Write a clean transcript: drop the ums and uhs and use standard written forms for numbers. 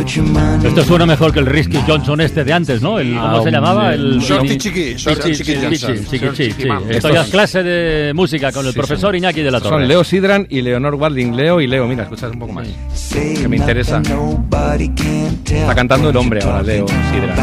Esto suena mejor que el Risky Johnson este de antes, ¿no? ¿Cómo se llamaba? El Shorty Chiqui Johnson. Esto ya es clase de música con el profesor Iñaki de la Torre. Son Leo Sidran y Leonor Walding. Leo, mira, escuchas un poco más. Que me interesa. Está cantando el hombre ahora, Leo Sidran.